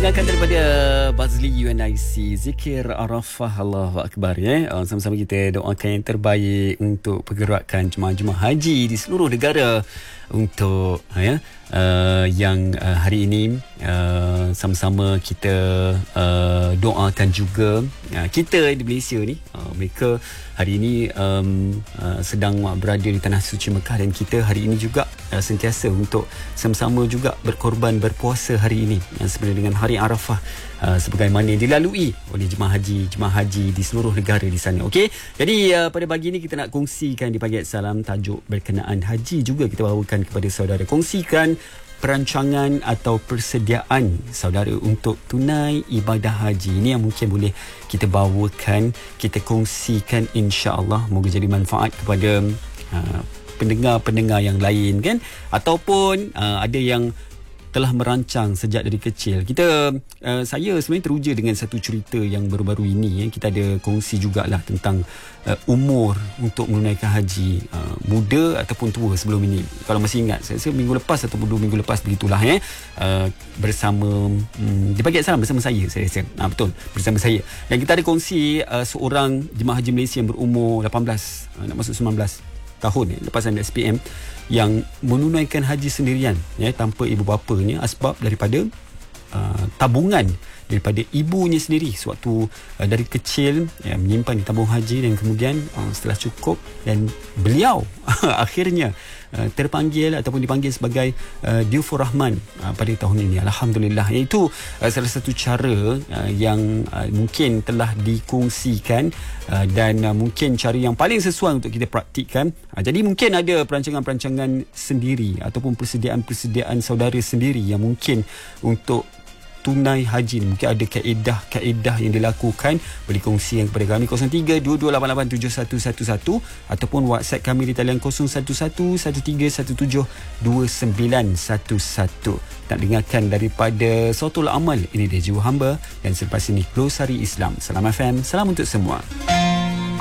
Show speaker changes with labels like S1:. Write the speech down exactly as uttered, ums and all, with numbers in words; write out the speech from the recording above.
S1: dengarkan daripada Bazli U N I C, Zikir Arafah, Allahu Akbar, ya. Uh, sama-sama kita doakan yang terbaik untuk pergerakan jemaah-jemaah haji di seluruh negara untuk ya uh, yang uh, hari ini uh, sama-sama kita uh, doakan juga uh, kita di Malaysia ni, uh, mereka hari ini um, uh, sedang berada di Tanah Suci Mekah, dan kita hari ini juga uh, sentiasa untuk sama-sama juga berkorban berpuasa hari ini yang sebenarnya dengan Hari Arafah uh, sebagaimana yang dilalui oleh jemaah haji jemaah haji di seluruh negara di sana. Okey, jadi uh, pada pagi ini kita nak kongsikan di Pagi Salam tajuk berkenaan haji juga kita bawakan kepada saudara. Kongsikan perancangan atau persediaan saudara untuk tunai ibadah haji. Ini yang mungkin boleh kita bawakan, kita kongsikan, insya-Allah moga jadi manfaat kepada uh, pendengar-pendengar yang lain kan, ataupun uh, ada yang telah merancang sejak dari kecil. Kita uh, saya sebenarnya teruja dengan satu cerita yang baru-baru ini, ya. Kita ada kongsi jugalah tentang uh, umur untuk menunaikan haji, uh, muda ataupun tua sebelum ini. Kalau masih ingat, saya rasa minggu lepas ataupun dua minggu lepas begitulah, ya. Uh, bersama um, di Pagi Salam bersama saya, saya rasa. Ah, betul, bersama saya. Dan kita ada kongsi uh, seorang jemaah haji Malaysia yang berumur lapan belas uh, nak masuk sembilan belas tahun, ya, lepas ambil S P M, yang menunaikan haji sendirian, ya, tanpa ibu bapanya, asbab daripada uh, tabungan daripada ibunya sendiri sewaktu uh, dari kecil, ya, menyimpan di tabung haji, dan kemudian uh, setelah cukup, dan beliau akhirnya uh, terpanggil ataupun dipanggil sebagai uh, Diyufur Rahman uh, pada tahun ini. Alhamdulillah. Itu uh, salah satu cara uh, yang uh, mungkin telah dikongsikan uh, dan uh, mungkin cara yang paling sesuai untuk kita praktikkan. Uh, jadi mungkin ada perancangan-perancangan sendiri ataupun persediaan-persediaan saudara sendiri yang mungkin untuk tunai haji ni. Mungkin ada kaedah-kaedah yang dilakukan, boleh kongsikan kepada kami kosong tiga dua dua lapan lapan tujuh satu satu satu ataupun WhatsApp kami di talian kosong satu satu satu tiga satu tujuh dua sembilan satu satu. Nak dengarkan daripada Sautul Amal, ini dia Jiwa Hamba, dan selepas ini Glosari Islam. Salam F M, salam untuk semua.